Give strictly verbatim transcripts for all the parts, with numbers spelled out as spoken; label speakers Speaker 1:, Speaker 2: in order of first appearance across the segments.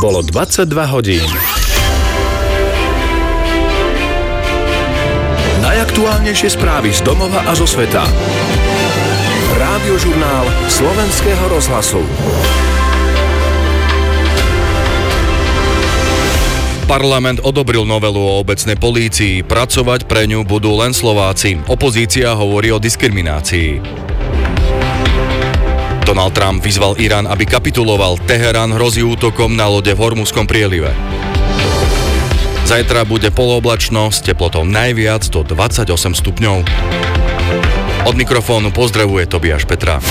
Speaker 1: Bolo dvadsaťdva hodín. Najaktuálnejšie správy z domova a zo sveta. Rádiožurnál Slovenského rozhlasu.
Speaker 2: Parlament odobril novelu o obecnej polícii. Pracovať pre ňu budú len Slováci. Opozícia hovorí o diskriminácii. Donald Trump vyzval Irán, aby kapituloval. Teherán hrozí útokom na lode v Hormuzskom prielive. Zajtra bude polooblačno s teplotou najviac do dvadsaťosem stupňov. Od mikrofónu pozdravuje Tobiáš Petra.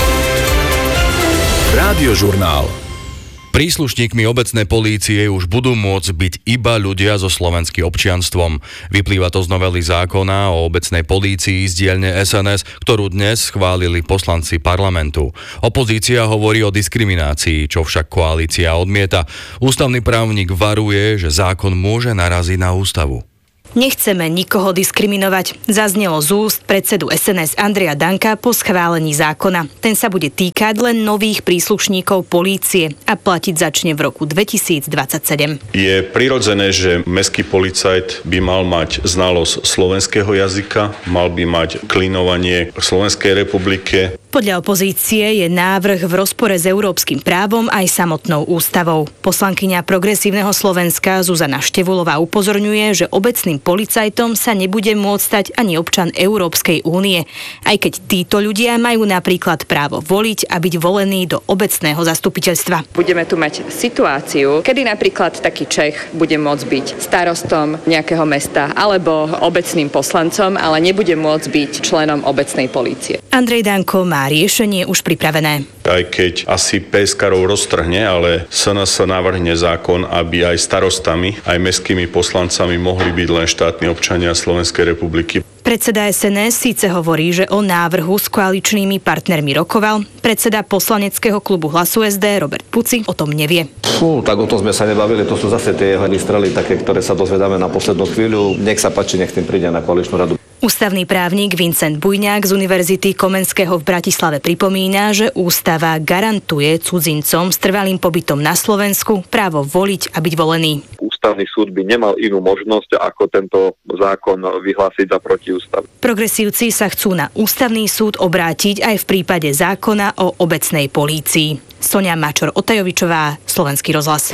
Speaker 1: Rádiožurnál.
Speaker 2: Príslušníkmi obecnej polície už budú môcť byť iba ľudia so slovenským občianstvom. Vyplýva to z novely zákona o obecnej polícii z dielne es en es, ktorú dnes schválili poslanci parlamentu. Opozícia hovorí o diskriminácii, čo však koalícia odmieta. Ústavný právnik varuje, že zákon môže naraziť na ústavu.
Speaker 3: Nechceme nikoho diskriminovať, zaznelo z úst predsedu es en es Andreja Danka po schválení zákona. Ten sa bude týkať len nových príslušníkov polície a platiť začne v roku dvetisícdvadsaťsedem.
Speaker 4: Je prirodzené, že mestský policajt by mal mať znalosť slovenského jazyka, mal by mať klinovanie v Slovenskej republike.
Speaker 3: Podľa opozície je návrh v rozpore s európskym právom aj samotnou ústavou. Poslankyňa Progresívneho Slovenska Zuzana Števulová upozorňuje, že obecným policajtom sa nebude môcť stať ani občan Európskej únie, aj keď títo ľudia majú napríklad právo voliť a byť volení do obecného zastupiteľstva.
Speaker 5: Budeme tu mať situáciu, kedy napríklad taký Čech bude môcť byť starostom nejakého mesta alebo obecným poslancom, ale nebude môcť byť členom obecnej polície.
Speaker 3: Andrej Danko má riešenie už pripravené.
Speaker 4: Aj keď asi pé es károv roztrhne, ale es en es navrhne zákon, aby aj starostami, aj mestskými poslancami mohli byť len štátni občania Slovenskej republiky.
Speaker 3: Predseda es en es síce hovorí, že o návrhu s koaličnými partnermi rokoval. Predseda poslaneckého klubu Hlasu es dé Robert Puci o tom nevie.
Speaker 6: Fú, tak o tom sme sa nebavili, to sú zase tie jeho strely, také, ktoré sa dozvedáme na poslednú chvíľu. Nech sa páči, nech tým príde na koaličnú radu.
Speaker 3: Ústavný právnik Vincent Bujňák z Univerzity Komenského v Bratislave pripomína, že ústava garantuje cudzincom s trvalým pobytom na Slovensku právo voliť a byť volený.
Speaker 7: Ústavný súd by nemal inú možnosť, ako tento zákon vyhlásiť za protiústavný.
Speaker 3: Progresívci sa chcú na Ústavný súd obrátiť aj v prípade zákona o obecnej polícii. Sonia Mačor-Otajovičová, Slovenský rozhlas.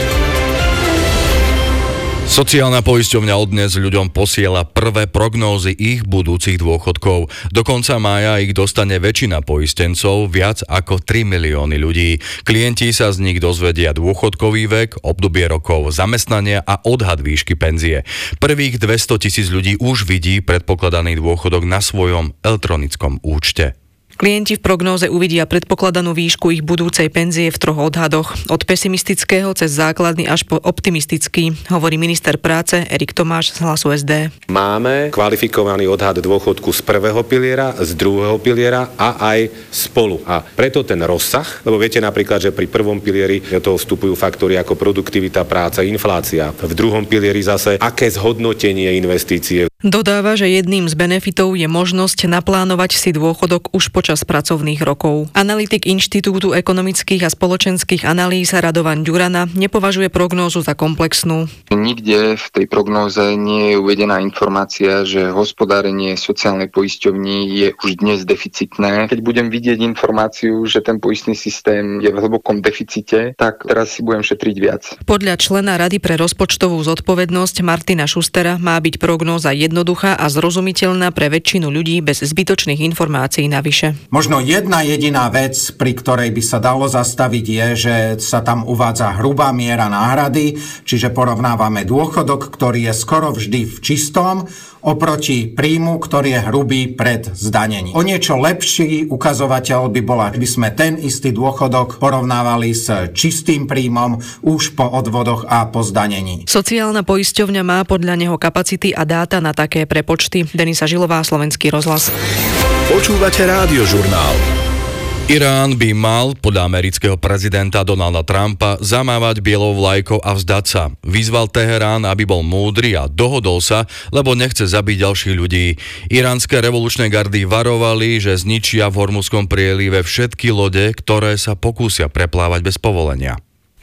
Speaker 2: Sociálna poisťovňa od dnes ľuďom posiela prvé prognózy ich budúcich dôchodkov. Do konca mája ich dostane väčšina poistencov, viac ako tri milióny ľudí. Klienti sa z nich dozvedia dôchodkový vek, obdobie rokov zamestnania a odhad výšky penzie. Prvých dvestotisíc ľudí už vidí predpokladaný dôchodok na svojom elektronickom účte.
Speaker 8: Klienti v prognóze uvidia predpokladanú výšku ich budúcej penzie v troch odhadoch. Od pesimistického cez základný až po optimistický, hovorí minister práce Erik Tomáš z Hlasu es dé.
Speaker 9: Máme kvalifikovaný odhad dôchodku z prvého piliera, z druhého piliera a aj spolu. A preto ten rozsah, lebo viete napríklad, že pri prvom pilieri do toho vstupujú faktory ako produktivita práce, inflácia. V druhom pilieri zase aké zhodnotenie investície.
Speaker 8: Dodáva, že jedným z benefitov je možnosť naplánovať si dôchodok už počas pracovných rokov. Analytik Inštitútu ekonomických a spoločenských analýz Radovan Ďurana nepovažuje prognózu za komplexnú.
Speaker 10: Nikde v tej prognóze nie je uvedená informácia, že hospodárenie sociálnej poisťovni je už dnes deficitné. Keď budem vidieť informáciu, že ten poistný systém je v hlbokom deficite, tak teraz si budem šetriť viac.
Speaker 8: Podľa člena Rady pre rozpočtovú zodpovednosť Martina Šustera má byť prognóza jednoduchá a zrozumiteľná pre väčšinu ľudí bez zbytočných informácií navyše.
Speaker 11: Možno jedna jediná vec, pri ktorej by sa dalo zastaviť, je, že sa tam uvádza hrubá miera náhrady, čiže porovnávame dôchodok, ktorý je skoro vždy v čistom, oproti príjmu, ktorý je hrubý pred zdanením. O niečo lepší ukazovateľ by bola, by sme ten istý dôchodok porovnávali s čistým príjmom už po odvodoch a po zdanení.
Speaker 8: Sociálna poisťovňa má podľa neho kapacity a dáta na také prepočty. Denisa Žilová, Slovenský rozhlas.
Speaker 1: Počúvate Rádiožurnál.
Speaker 2: Irán by mal podľa amerického prezidenta Donalda Trumpa zamávať bielou vlajkou a vzdať sa. Vyzval Teherán, aby bol múdry a dohodol sa, lebo nechce zabiť ďalších ľudí. Iránske revolučné gardy varovali, že zničia v Hormuzskom prielive všetky lode, ktoré sa pokúsia preplávať bez povolenia.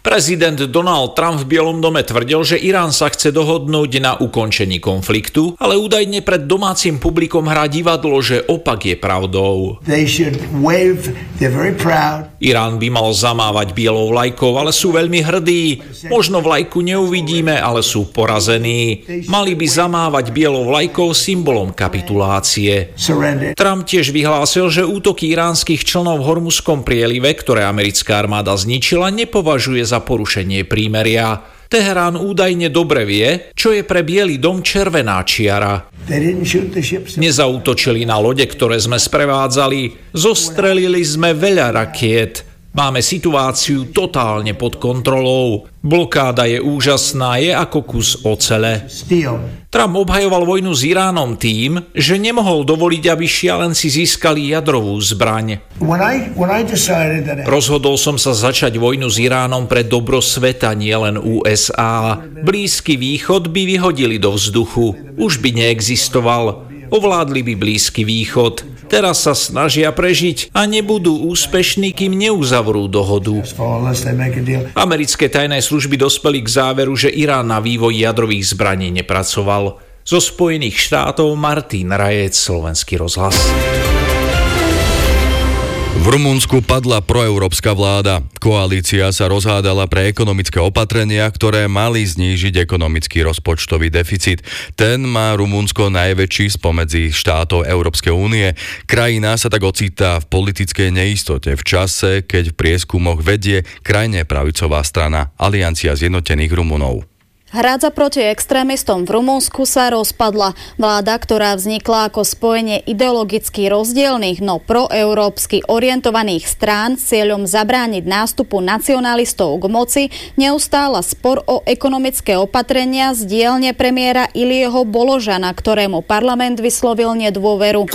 Speaker 12: Prezident Donald Trump v Bielom dome tvrdil, že Irán sa chce dohodnúť na ukončení konfliktu, ale údajne pred domácim publikom hrá divadlo, že opak je pravdou. Irán by mal zamávať bielou vlajkou, ale sú veľmi hrdí. Možno vlajku neuvidíme, ale sú porazení. Mali by zamávať bielou vlajkou symbolom kapitulácie. Trump tiež vyhlásil, že útoky iránskych člnov v Hormuzskom prielive, ktoré americká armáda zničila, nepovažuje za porušenie prímeria. Teherán údajne dobre vie, čo je pre Biely dom červená čiara. Nezaútočili na lode, ktoré sme sprevádzali. Zostrelili sme veľa rakiet. Máme situáciu totálne pod kontrolou. Blokáda je úžasná, je ako kus ocele. Trump obhajoval vojnu s Iránom tým, že nemohol dovoliť, aby šialenci získali jadrovú zbraň. Rozhodol som sa začať vojnu s Iránom pre dobro sveta, nielen ú es á. Blízky východ by vyhodili do vzduchu. Už by neexistoval. Ovládli by Blízky východ. Teraz sa snažia prežiť a nebudú úspešní, kým neuzavrú dohodu. Americké tajné služby dospeli k záveru, že Irán na vývoj jadrových zbraní nepracoval. Zo Spojených štátov Martin Rajec, Slovenský rozhlas.
Speaker 2: V Rumunsku padla proeurópska vláda. Koalícia sa rozhádala pre ekonomické opatrenia, ktoré mali znížiť ekonomický rozpočtový deficit. Ten má Rumunsko najväčší spomedzi štátov Európskej únie. Krajina sa tak ocitá v politickej neistote v čase, keď v prieskumoch vedie krajne pravicová strana Aliancia zjednotených Rumunov.
Speaker 13: Hrádza proti extrémistom v Rumunsku sa rozpadla. Vláda, ktorá vznikla ako spojenie ideologicky rozdielnych, no proeurópsky orientovaných strán s cieľom zabrániť nástupu nacionalistov k moci, neustála spor o ekonomické opatrenia z dielne premiéra Ilieho Boložana, ktorému parlament vyslovil nedôveru.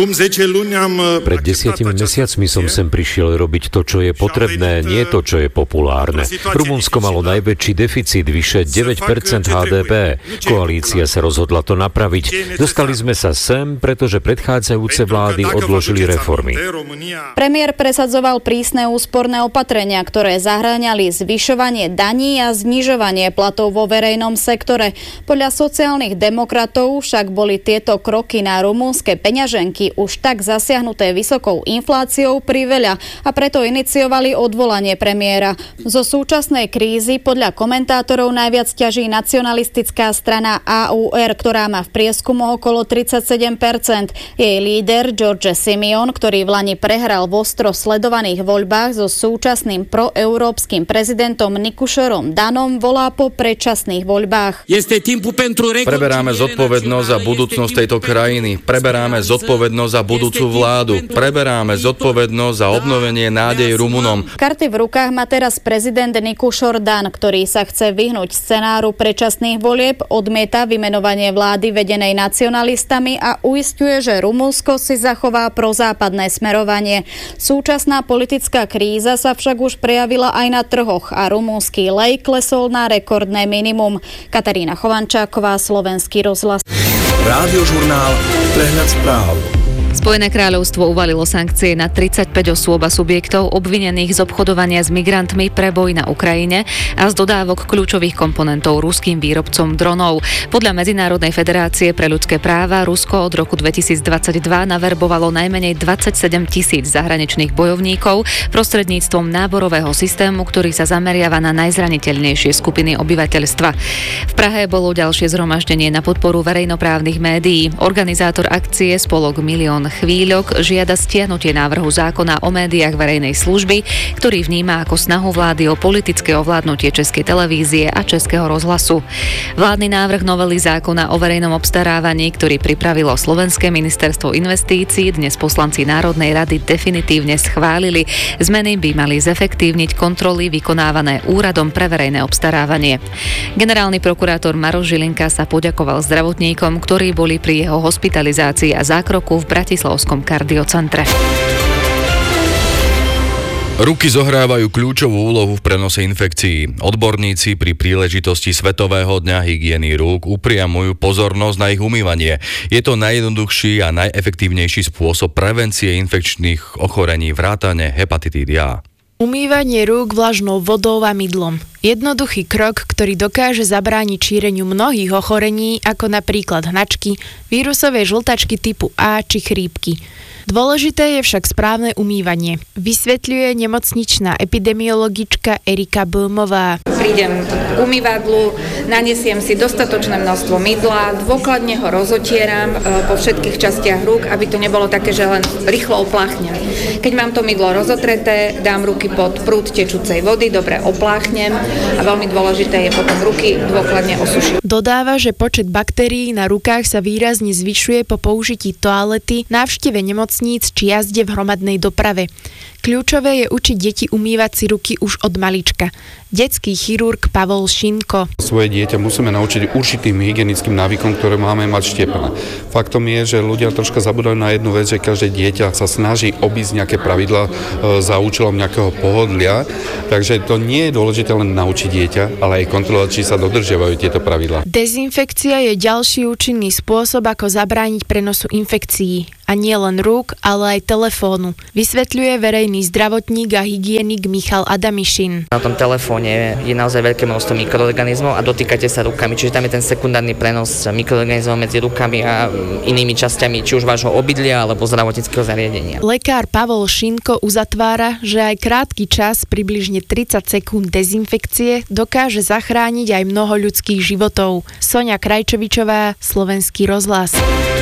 Speaker 14: Pred desiatimi mesiacmi som sem prišiel robiť to, čo je potrebné, nie to, čo je populárne. Rumunsko malo najväčší deficit, vyše deväť percent há dé pé. Koalícia sa rozhodla to napraviť. Dostali sme sa sem, pretože predchádzajúce vlády odložili reformy.
Speaker 13: Premiér presadzoval prísne úsporné opatrenia, ktoré zahŕňali zvyšovanie daní a znižovanie platov vo verejnom sektore. Podľa sociálnych demokratov však boli tieto kroky na rumunské peňaženky už tak zasiahnuté vysokou infláciou priveľa a preto iniciovali odvolanie premiéra. Zo súčasnej krízy podľa komentátorov najviac ťaží nacionalistická strana á ú er, ktorá má v prieskumu okolo tridsaťsedem percent. Jej líder George Simeon, ktorý v lani prehral v ostro sledovaných voľbách so súčasným proeurópskym prezidentom Nikušorom Danom, volá po predčasných voľbách.
Speaker 2: Preberáme zodpovednosť za budúcnosť tejto krajiny. Preberáme zodpovednosť za budúcu vládu. Preberáme zodpovednosť za obnovenie nádej Rumunom.
Speaker 13: Karty v rukách má teraz prezident Nikušor Dan, ktorý sa chce vyhnúť scenáru predčasných volieb, odmieta vymenovanie vlády vedenej nacionalistami a uisťuje, že Rumunsko si zachová prozápadné smerovanie. Súčasná politická kríza sa však už prejavila aj na trhoch a rumunský lej klesol na rekordné minimum. Katarína Chovančáková, Slovenský rozhlas.
Speaker 1: Rádiožurnál Prehľad správ.
Speaker 15: Spojené kráľovstvo uvalilo sankcie na tridsaťpäť osôb a subjektov obvinených z obchodovania s migrantmi pre boj na Ukrajine a z dodávok kľúčových komponentov ruským výrobcom dronov. Podľa Medzinárodnej federácie pre ľudské práva Rusko od roku dvetisícdvadsaťdva naverbovalo najmenej dvadsaťsedem tisíc zahraničných bojovníkov prostredníctvom náborového systému, ktorý sa zameriava na najzraniteľnejšie skupiny obyvateľstva. V Prahe bolo ďalšie zhromaždenie na podporu verejnoprávnych médií. Organizátor akcie Spolok Milión Chvíľok žiada stiahnutie návrhu zákona o médiách verejnej služby, ktorý vníma ako snahu vlády o politické ovládnutie Českej televízie a Českého rozhlasu. Vládny návrh novely zákona o verejnom obstarávaní, ktorý pripravilo Slovenské ministerstvo investícií, dnes poslanci Národnej rady definitívne schválili. Zmeny by mali zefektívniť kontroly vykonávané Úradom pre verejné obstarávanie. Generálny prokurátor Maroš Žilinka sa poďakoval zdravotníkom, ktorí boli pri jeho hospitalizácii a zákroku v Bratislavskom kardiocentre.
Speaker 2: Ruky zohrávajú kľúčovú úlohu v prenose infekcií. Odborníci pri príležitosti Svetového dňa hygieny rúk upriamujú pozornosť na ich umývanie. Je to najjednoduchší a najefektívnejší spôsob prevencie infekčných ochorení vrátane hepatitídy A.
Speaker 16: Umývanie rúk vlažnou vodou a mydlom. Jednoduchý krok, ktorý dokáže zabrániť šíreniu mnohých ochorení, ako napríklad hnačky, vírusové žltačky typu A či chrípky. Dôležité je však správne umývanie, vysvetľuje nemocničná epidemiologička Erika Böhmová.
Speaker 17: Prídem k umývadlu, naniesiem si dostatočné množstvo mydla, dôkladne ho rozotieram po všetkých častiach rúk, aby to nebolo také, že len rýchlo opláchnem. Keď mám to mydlo rozotreté, dám ruky pod prúd tečúcej vody, dobre opláchnem a veľmi dôležité je potom ruky dôkladne osušiť.
Speaker 16: Dodáva, že počet baktérií na rukách sa výrazne zvyšuje po použití toalety, návšteve nemocníc či jazde v hromadnej doprave. Kľúčové je učiť deti umývať si ruky už od malička. Detský chirurg Pavol Šinko.
Speaker 18: Svoje dieťa musíme naučiť určitým hygienickým návykom, ktoré máme mať štiepené. Faktom je, že ľudia troška zabudajú na jednu vec, že každé dieťa sa snaží obísť nejaké pravidlá e, za účelom nejakého pohodlia. Takže to nie je dôležité len naučiť dieťa, ale aj kontrolovať, či sa dodržiavajú tieto pravidlá.
Speaker 16: Dezinfekcia je ďalší účinný spôsob, ako zabrániť prenosu infekcií. A nie len rúk, ale aj telefónu. Vysvetľuje verejný zdravotník a hygienik Michal Adamišin.
Speaker 19: Na tom telefóne je naozaj veľké množstvo mikroorganizmov a dotýkate sa rukami, čiže tam je ten sekundárny prenos mikroorganizmov medzi rukami a inými časťami, či už vášho obydlia alebo zdravotníckeho zariadenia.
Speaker 16: Lekár Pavol Šinko uzatvára, že aj krátky čas, približne tridsať sekúnd dezinfekcie, dokáže zachrániť aj mnoho ľudských životov. Soňa Krajčovičová, Slovenský rozhlas.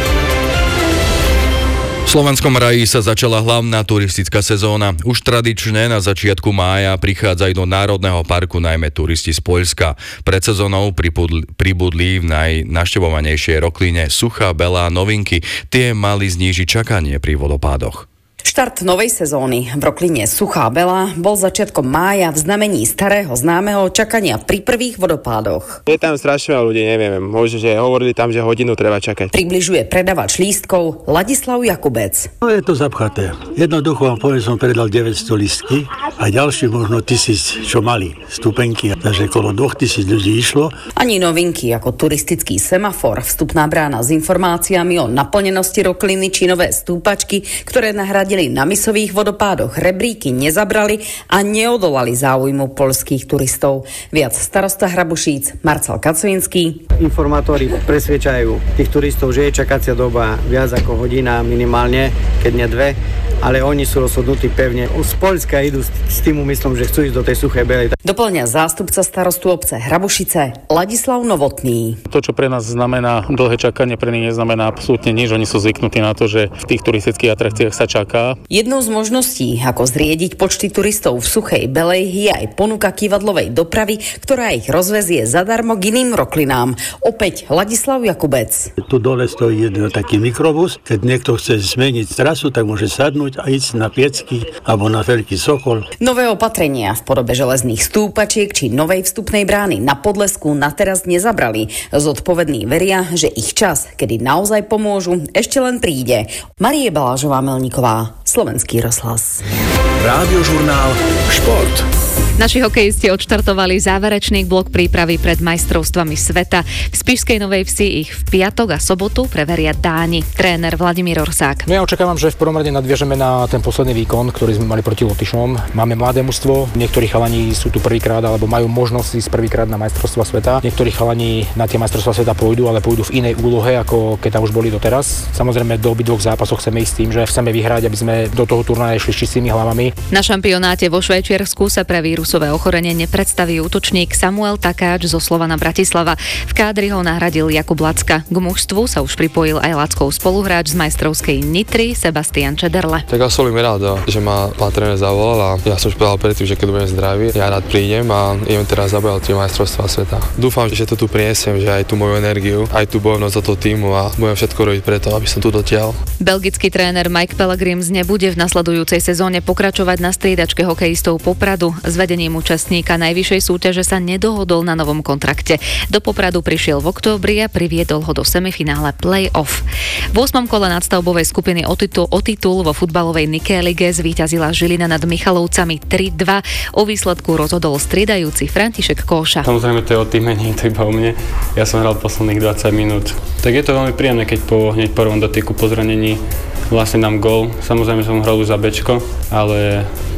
Speaker 2: V slovenskom raji sa začala hlavná turistická sezóna. Už tradične na začiatku mája prichádzajú do Národného parku najmä turisti z Poľska. Pred sezónou pribudli, pribudli v najnavštevovanejšej rokline Suchá Bela novinky. Tie mali znížiť čakanie pri vodopádoch.
Speaker 20: Štart novej sezóny v rokline Suchá Bela bol začiatkom mája v znamení starého známeho čakania pri prvých vodopádoch.
Speaker 21: Je tam strašne veľa ľudí, neviem, možno, že hovorili tam, že hodinu treba čakať.
Speaker 20: Približuje predavač lístkov Ladislav Jakubec.
Speaker 22: No je to zapchaté. Jednoducho vám poviem, som predal deväťsto lístky a ďalší možno tisíc, čo mali stupenky, takže okolo dvetisíc ľudí išlo.
Speaker 20: Ani novinky ako turistický semafor, vstupná brána s informáciami o naplnenosti rokliny či nové stúpačky, ktoré nahradili na misových vodopádoch rebríky, nezabrali a neodolali záujmu poľských turistov. Viac starosta Hrabušíc Marcel Kacovinský.
Speaker 23: Informátori presvedčajú tých turistov, že je čakacia doba viac ako hodina minimálne, keď nie dve, ale oni sú rozhodnutí pevne. Z Poľska idú s tým úmyslom, že chcú ísť do tej Suchej Belej.
Speaker 20: Doplňa zástupca starostu obce Hrabušice Ladislav Novotný.
Speaker 24: To, čo pre nás znamená dlhé čakanie, pre nich neznamená absolútne nič. Oni sú zvyknutí na to, že v tých turistických atrakciách sa čaká.
Speaker 20: Jednou z možností, ako zriediť počty turistov v Suchej Belej, je aj ponuka kývadlovej dopravy, ktorá ich rozvezie zadarmo k iným roklinám. Opäť Ladislav Jakubec.
Speaker 22: Tu dole stojí jeden taký mikrobus. Keď niekto chce zmeniť trasu, tak môže sadnúť a ísť na Piecky alebo na Veľký Sokol.
Speaker 20: Nové opatrenia v podobe železných stúpačiek či novej vstupnej brány na Podlesku na teraz nezabrali. Zodpovední veria, že ich čas, kedy naozaj pomôžu, ešte len príde. Marie Balážová-Melníková, Slovenský rozhlas.
Speaker 1: Rádiožurnál Šport.
Speaker 15: Naši hokejisti odštartovali záverečný blok prípravy pred majstrovstvami sveta. V Spišskej Novej Vsi ich v piatok a sobotu preveria Dáni. Tréner Vladimír Orsák.
Speaker 25: Ja očakávam, že v prvom rade nadviažeme na ten posledný výkon, ktorý sme mali proti Lotyšom. Máme mladé mužstvo, niektorí chalani sú tu prvýkrát alebo majú možnosť ísť prvýkrát na majstrovstvá sveta. Niektorí chalani na tie majstrovstvá sveta pôjdu, ale pôjdu v inej úlohe, ako keď tam už boli doteraz. Samozrejme do obidvoch zápasov chceme ísť s tým, že chceme vyhrať, aby sme do toho turnaja išli s čistými hlavami.
Speaker 15: Na šampionáte vo Švajčiarsku sa pre vírusové ochorenie nepredstaví útočník Samuel Takáč zo Slovana Bratislava. V kádri ho nahradil Jakub Lacka. K mužstvu sa už pripojil aj Lackov spoluhráč z majstrovskej Nitry Sebastian Čederle.
Speaker 26: Tak ja som veľmi rád, že ma pán tréner zavolal a ja som už povedal predtým, že keď budem zdravý, ja rád prídem a idem teraz zabojať tie majstrovstvá sveta. Dúfam, že to tu priniesiem, že aj tú moju energiu, aj tú bojovnosť za to týmu a budem všetko robiť preto, aby som tu dotiahol.
Speaker 15: Belgický tréner Mike Pellegrims nebude v nasledujúcej sezóne pokračovať na striedačke hokejistov Popradu. S vedením účastníka najvyššej súťaže sa nedohodol na novom kontrakte. Do Popradu prišiel v októbri a priviedol ho do semifinále play-off. V ôsmom kole nadstavbovej skupiny o titul, o titul vo futbalovej Nike lige zvíťazila Žilina nad Michalovcami tri dva. O výsledku rozhodol striedajúci František Kóša.
Speaker 27: Samozrejme to je o týme, nie je to iba o mne. Ja som hral posledných dvadsať minút. Tak je to veľmi príjemné, keď po hneď prvom dotyku po zranení vlastne dám gól. Samozrejme som hral už za bečko, ale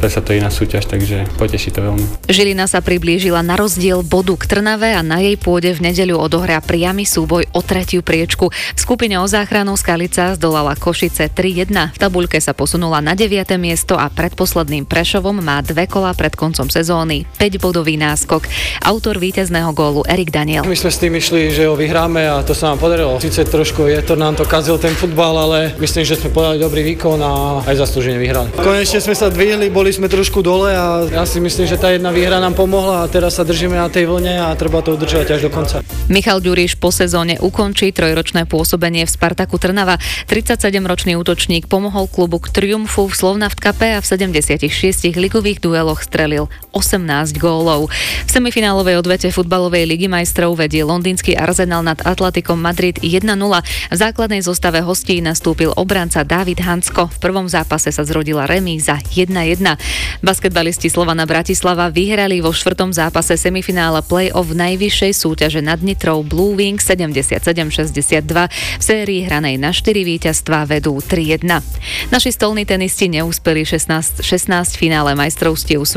Speaker 27: Predsa to je iná súťaž, takže poteší to veľmi.
Speaker 15: Žilina sa priblížila na rozdiel bodu k Trnave a na jej pôde v nedeľu odohrá priamy súboj o tretiu priečku. V skupine o záchranu Skalica zdolala Košice tri jedna. V tabuľke sa posunula na deviate miesto a predposledným Prešovom má dve kola pred koncom sezóny päťbodový náskok. Autor víťazného gólu Erik Daniel.
Speaker 3: My sme s tým išli, že ho vyhráme a to sa nám podarilo. Sice trošku je to nám to kazil ten futbal, ale myslím, že sme podali dobrý výkon a aj zaslúžene vyhrali. Konečne sme sa dvihli, boli sme trošku dole a ja si myslím, že tá jedna výhra nám pomohla a teraz sa držíme na tej vlne a treba to udržať až do konca.
Speaker 15: Michal Ďuriš po sezóne ukončí trojročné pôsobenie v Spartaku Trnava. tridsaťsedemročný útočník pomohol klubu k triumfu v Slovnaft Cupe a v sedemdesiatšesť ligových dueloch strelil osemnásť gólov. V semifinálovej odvete futbalovej ligy majstrov vedie londýnsky Arsenal nad Atletikom Madrid jedna nula. V základnej zostave hostí nastúpil obranca David Hansko. V prvom zápase sa zrodila remíza jedna jedna. Basketbalisti Slovana Bratislava vyhrali vo štvrtom zápase semifinále play-off najvyššej súťaže nad Nitrou Blue Wings sedemdesiatsedem šesťdesiatdva. V sérii hranej na štyri víťazstvá vedú tri jedna. Naši stolní tenisti neúspeli šestnásť, šestnásť finále majstrovstiev